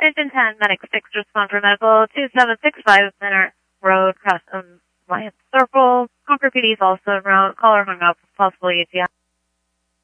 Engine 10, Medic 6, respond for medical 2765 Center Road, cross Alliance Circle. Concord PD is also en route. Caller hung up, possibly ATI.